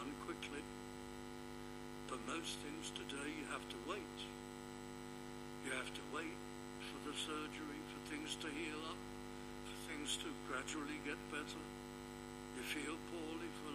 done quickly. But most things today you have to wait. You have to wait for the surgery, for things to heal up, for things to gradually get better. You feel poorly for